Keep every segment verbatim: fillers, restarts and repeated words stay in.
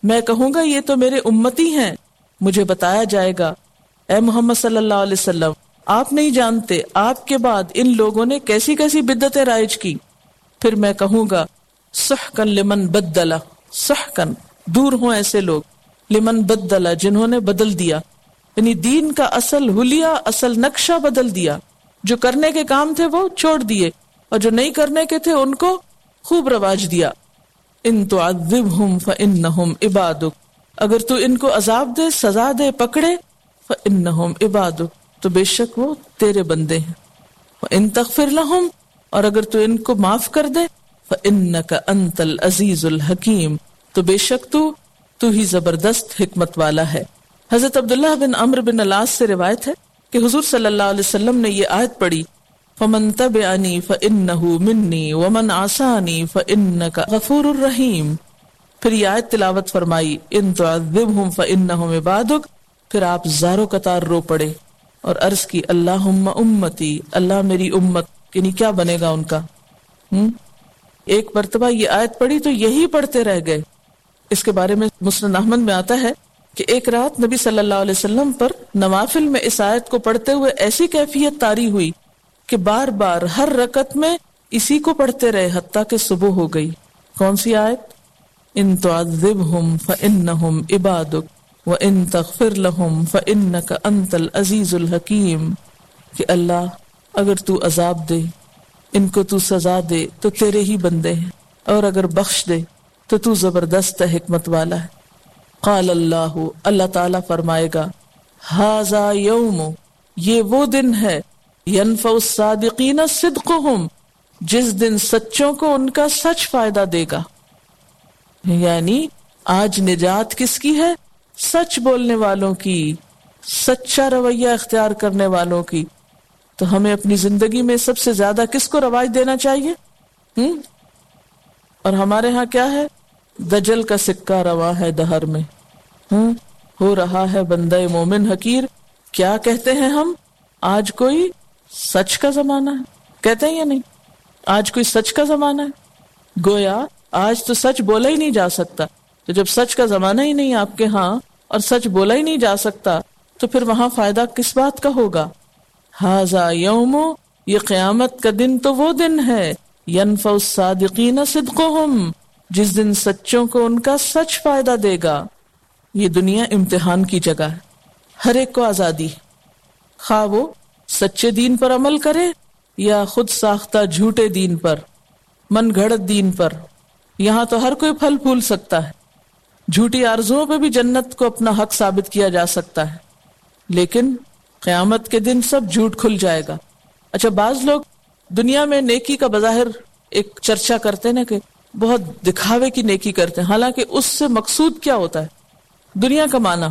میں کہوں گا یہ تو میرے امتی ہیں. مجھے بتایا جائے گا اے محمد صلی اللہ علیہ وسلم آپ نہیں جانتے آپ کے بعد ان لوگوں نے کیسی کیسی بدعتیں رائج کی. پھر میں کہوں گا سحقا لمن بدلا، سحقا دور ہوں ایسے لوگ، لمن بدلا جنہوں نے بدل دیا، یعنی دین کا اصل حلیہ اصل نقشہ بدل دیا. جو کرنے کے کام تھے وہ چھوڑ دیے اور جو نہیں کرنے کے تھے ان کو خوب رواج دیا. ان تعذبہم فانہم عبادک، اگر تو ان کو عذاب دے سزا دے پکڑے، فانہم عبادک تو بے شک وہ تیرے بندے ہیں. وان تغفر لہم، اور اگر تو ان کو معاف کر دے، فانک انت العزیز الحکیم تو بے شک تو تو ہی زبردست حکمت والا ہے. حضرت عبداللہ بن عمرو بن العاص سے روایت ہے کہ حضور صلی اللہ علیہ وسلم نے یہ آیت پڑھی فمن تبعنی فانہ منی ومن عصانی فانک غفور الرحیم. پھر یہ آیت تلاوت فرمائی ان تعذبہم فانہم عبادک. پھر آپ زارو قطار رو پڑے اور عرض کی اللہم امتی، اللہ میری امت، یعنی کیا بنے گا ان کا. ہم ایک مرتبہ یہ آیت پڑھی تو یہی پڑھتے رہ گئے. اس کے بارے میں مسند احمد میں آتا ہے کہ ایک رات نبی صلی اللہ علیہ وسلم پر نوافل میں اس آیت کو پڑھتے ہوئے ایسی کیفیت طاری ہوئی کہ بار بار ہر رکعت میں اسی کو پڑھتے رہے حتیٰ کہ صبح ہو گئی. کون سی آیت؟ ان تعذبہم فانہم عبادک وان تغفر لہم فانک انت العزیز الحکیم، کہ اللہ اگر تو عذاب دے، ان کو تو سزا دے تو تیرے ہی بندے ہیں، اور اگر بخش دے تو تو زبردست حکمت والا ہے. قال اللہ، اللہ تعالیٰ فرمائے گا ھذا یوم، یہ وہ دن ہے ینفع الصادقین صدقہم، جس دن سچوں کو ان کا سچ فائدہ دے گا. یعنی آج نجات کس کی ہے؟ سچ بولنے والوں کی، سچا رویہ اختیار کرنے والوں کی. تو ہمیں اپنی زندگی میں سب سے زیادہ کس کو رواج دینا چاہیے؟ ہم؟ اور ہمارے ہاں کیا ہے؟ دجل کا سکہ رواں ہے دہر میں. ہم ہو رہا ہے بندہ مومن حقیر. کیا کہتے ہیں ہم؟ آج کوئی سچ کا زمانہ ہے، کہتے ہیں یا نہیں؟ آج کوئی سچ کا زمانہ ہے. گویا آج تو سچ بولا ہی نہیں جا سکتا. تو جب سچ کا زمانہ ہی نہیں آپ کے ہاں اور سچ بولا ہی نہیں جا سکتا تو پھر وہاں فائدہ کس بات کا ہوگا؟ ھذا یوم، یہ قیامت کا دن تو وہ دن ہے ینفع الصادقین صدقہم، جس دن سچوں کو ان کا سچ فائدہ دے گا. یہ دنیا امتحان کی جگہ ہے، ہر ایک کو آزادی، خواہ وہ سچے دین پر عمل کرے یا خود ساختہ جھوٹے دین پر، من گھڑت دین پر. یہاں تو ہر کوئی پھل پھول سکتا ہے، جھوٹی آرزوؤں پہ بھی جنت کو اپنا حق ثابت کیا جا سکتا ہے، لیکن قیامت کے دن سب جھوٹ کھل جائے گا. اچھا، بعض لوگ دنیا میں نیکی کا بظاہر ایک چرچا کرتے ہیں نا کہ بہت دکھاوے کی نیکی کرتے ہیں، حالانکہ اس سے مقصود کیا ہوتا ہے؟ دنیا کمانا.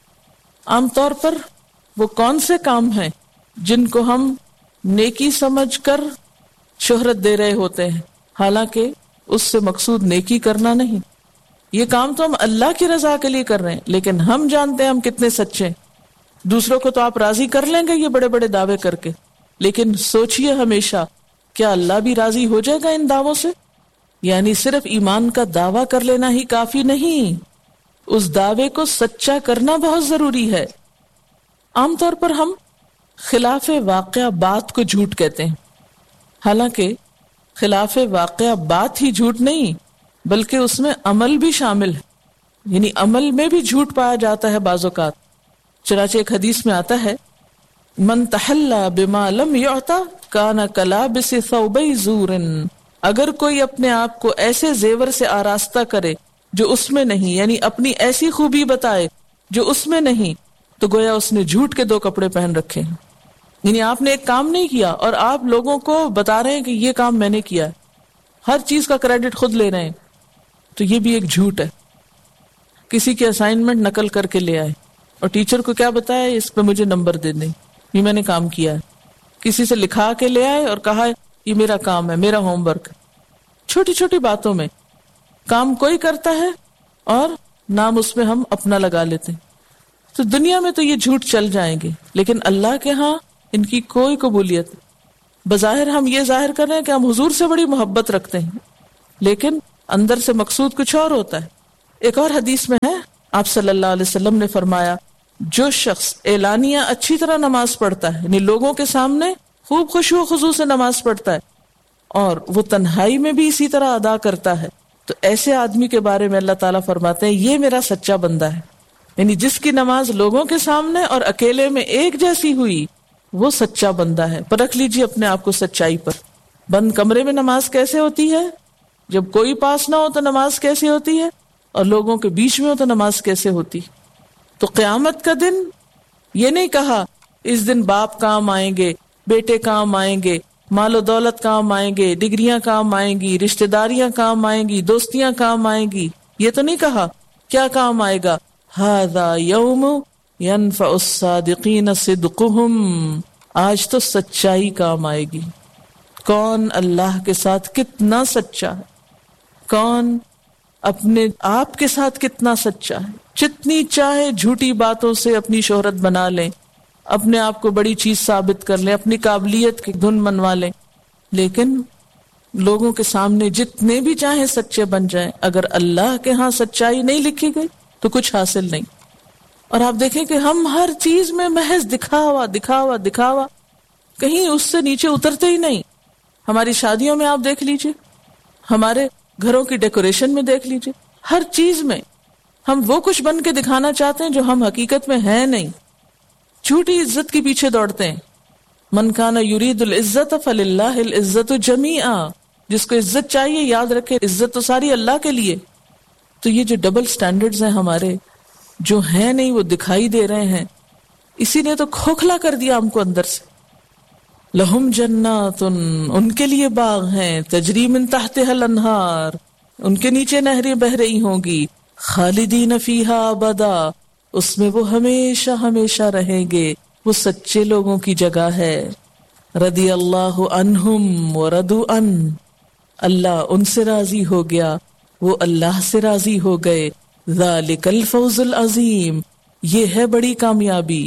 عام طور پر وہ کون سے کام ہیں جن کو ہم نیکی سمجھ کر شہرت دے رہے ہوتے ہیں، حالانکہ اس سے مقصود نیکی کرنا نہیں. یہ کام تو ہم اللہ کی رضا کے لیے کر رہے ہیں، لیکن ہم جانتے ہیں ہم کتنے سچے ہیں. دوسروں کو تو آپ راضی کر لیں گے یہ بڑے بڑے دعوے کر کے، لیکن سوچئے ہمیشہ کیا اللہ بھی راضی ہو جائے گا ان دعووں سے؟ یعنی صرف ایمان کا دعویٰ کر لینا ہی کافی نہیں، اس دعوے کو سچا کرنا بہت ضروری ہے. عام طور پر ہم خلاف واقعہ بات کو جھوٹ کہتے ہیں، حالانکہ خلاف واقعہ بات ہی جھوٹ نہیں بلکہ اس میں عمل بھی شامل ہے، یعنی عمل میں بھی جھوٹ پایا جاتا ہے بعض اوقات. چنانچہ ایک حدیث میں آتا ہے من تحلی بما لم یعطا کان کلابس ثوبی زور، اگر کوئی اپنے آپ کو ایسے زیور سے آراستہ کرے جو اس میں نہیں، یعنی اپنی ایسی خوبی بتائے جو اس میں نہیں، تو گویا اس نے جھوٹ کے دو کپڑے پہن رکھے ہیں. یعنی آپ نے ایک کام نہیں کیا اور آپ لوگوں کو بتا رہے ہیں کہ یہ کام میں نے کیا ہے، ہر چیز کا کریڈٹ خود لے رہے ہیں، تو یہ بھی ایک جھوٹ ہے. کسی کی اسائنمنٹ نقل کر کے لے آئے اور ٹیچر کو کیا بتایا اس پہ مجھے نمبر دے دیں، یہ میں نے کام کیا ہے. کسی سے لکھا کے لے آئے اور کہا یہ میرا کام ہے، میرا ہوم ورک. چھوٹی چھوٹی باتوں میں کام کوئی کرتا ہے اور نام اس میں ہم اپنا لگا لیتے ہیں. تو دنیا میں تو یہ جھوٹ چل جائیں گے، لیکن اللہ کے ہاں ان کی کوئی قبولیت. بظاہر ہم یہ ظاہر کر رہے ہیں کہ ہم حضور سے بڑی محبت رکھتے ہیں، لیکن اندر سے مقصود کچھ اور ہوتا ہے. ایک اور حدیث میں ہے، آپ صلی اللہ علیہ وسلم نے فرمایا جو شخص اعلانیہ اچھی طرح نماز پڑھتا ہے، یعنی لوگوں کے سامنے خوب خشوع و خضوع سے نماز پڑھتا ہے اور وہ تنہائی میں بھی اسی طرح ادا کرتا ہے، تو ایسے آدمی کے بارے میں اللہ تعالیٰ فرماتے ہیں یہ میرا سچا بندہ ہے. یعنی جس کی نماز لوگوں کے سامنے اور اکیلے میں ایک جیسی ہوئی وہ سچا بندہ ہے. پرکھ لیجیے اپنے آپ کو سچائی پر. بند کمرے میں نماز کیسے ہوتی ہے؟ جب کوئی پاس نہ ہو تو نماز کیسے ہوتی ہے؟ اور لوگوں کے بیچ میں ہو تو نماز کیسے ہوتی؟ تو قیامت کا دن یہ نہیں کہا اس دن باپ کام آئیں گے، بیٹے کام آئیں گے، مال و دولت کام آئیں گے، ڈگریاں کام آئیں گی، رشتہ داریاں کام آئیں گی، دوستیاں کام آئیں گی. یہ تو نہیں کہا. کیا کام آئے گا؟ ھذا یوم ینفع الصادقین صدقہم، آج تو سچائی کام آئے گی. کون اللہ کے ساتھ کتنا سچا ہے، کون اپنے آپ کے ساتھ کتنا سچا ہے. جتنی چاہے جھوٹی باتوں سے اپنی شہرت بنا لیں، اپنے آپ کو بڑی چیز ثابت کر لیں، اپنی قابلیت کی دھن منوا لیں، لیکن لوگوں کے سامنے جتنے بھی چاہیں سچے بن جائیں، اگر اللہ کے ہاں سچائی نہیں لکھی گئی تو کچھ حاصل نہیں. اور آپ دیکھیں کہ ہم ہر چیز میں محض دکھاوا دکھاوا دکھاوا، کہیں اس سے نیچے اترتے ہی نہیں. ہماری شادیوں میں آپ دیکھ لیجئے، ہمارے گھروں کی ڈیکوریشن میں دیکھ لیجئے، ہر چیز میں ہم وہ کچھ بن کے دکھانا چاہتے ہیں جو ہم حقیقت میں ہیں نہیں. جھوٹی عزت کے پیچھے دوڑتے ہیں. من کان یرید العزت فللہ العزت جمیعا، جس کو عزت چاہیے یاد رکھے عزت تو ساری اللہ کے لیے. تو یہ جو ڈبل سٹینڈرڈز ہیں ہمارے، جو ہیں نہیں وہ دکھائی دے رہے ہیں، اسی نے تو کھوکھلا کر دیا ہم کو اندر سے. لہم جنات، ان کے لیے باغ ہیں، تجری من تحتها الانہار، ان کے نیچے نہریں بہ رہی ہوں گی، خالدین فیہا ابدا، اس میں وہ ہمیشہ ہمیشہ رہیں گے. وہ سچے لوگوں کی جگہ ہے. رضی اللہ عنہم ورضوا عنہ، اللہ ان سے راضی ہو گیا، وہ اللہ سے راضی ہو گئے. ذالک الفوز العظیم، یہ ہے بڑی کامیابی.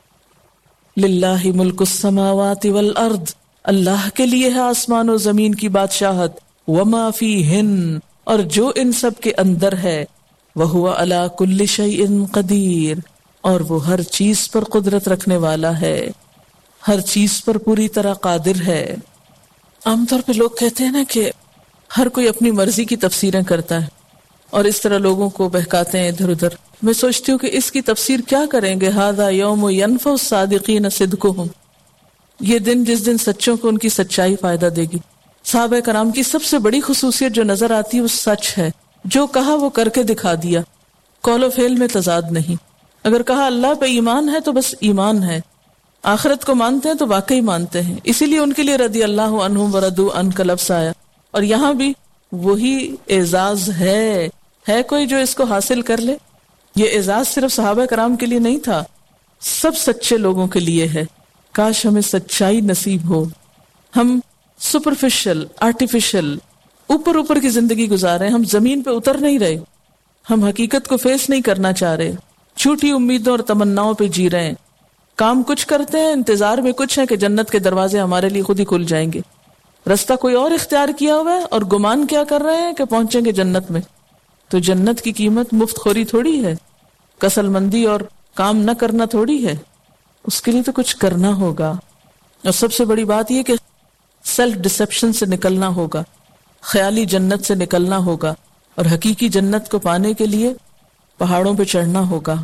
للہ ملک السماوات والارض، اللہ کے لیے ہے آسمان و زمین کی بادشاہت. وما فیہن، اور جو ان سب کے اندر ہے. وہو علی کل شیء قدیر، اور وہ ہر چیز پر قدرت رکھنے والا ہے، ہر چیز پر پوری طرح قادر ہے. عام طور پہ لوگ کہتے ہیں نا کہ ہر کوئی اپنی مرضی کی تفسیریں کرتا ہے اور اس طرح لوگوں کو بہکاتے ہیں ادھر ادھر. میں سوچتی ہوں کہ اس کی تفسیر کیا کریں گے؟ ھذا یوم ینفع الصادقین صدقہم، یہ دن جس دن سچوں کو ان کی سچائی فائدہ دے گی. صحابہ کرام کی سب سے بڑی خصوصیت جو نظر آتی ہے وہ سچ ہے. جو کہا وہ کر کے دکھا دیا، قول و فعل میں تضاد نہیں. اگر کہا اللہ پہ ایمان ہے تو بس ایمان ہے، آخرت کو مانتے ہیں تو واقعی مانتے ہیں. اسی لیے ان کے لیے رضی اللہ عنہم ورضوا عنہ کا لفظ آیا. اور یہاں بھی وہی اعزاز ہے. ہے کوئی جو اس کو حاصل کر لے؟ یہ اعزاز صرف صحابہ کرام کے لیے نہیں تھا، سب سچے لوگوں کے لیے ہے. کاش ہمیں سچائی نصیب ہو. ہم سپرفیشل، آرٹیفیشل، اوپر اوپر کی زندگی گزار رہے ہیں، ہم زمین پہ اتر نہیں رہے، ہم حقیقت کو فیس نہیں کرنا چاہ رہے، جھوٹی امیدوں اور تمناؤں پہ جی رہے ہیں. کام کچھ کرتے ہیں، انتظار میں کچھ ہے کہ جنت کے دروازے ہمارے لیے خود ہی کھل جائیں گے. رستہ کوئی اور اختیار کیا ہوا ہے اور گمان کیا کر رہے ہیں کہ پہنچیں گے جنت میں. تو جنت کی قیمت مفت خوری تھوڑی ہے، کسل مندی اور کام نہ کرنا تھوڑی ہے. اس کے لیے تو کچھ کرنا ہوگا. اور سب سے بڑی بات یہ کہ سیلف ڈسپشن سے نکلنا ہوگا، خیالی جنت سے نکلنا ہوگا، اور حقیقی جنت کو پانے کے لیے پہاڑوں پہ چڑھنا ہوگا.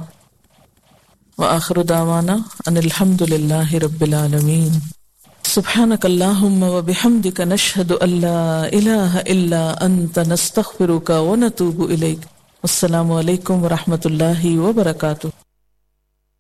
وآخر دعوانا ان الحمد للہ رب العالمین. سبحانک اللہم وبحمدک نشہد ان لا الہ الا انت نستغفرک ونتوب الیک. السلام علیکم ورحمۃ اللہ وبرکاتہ.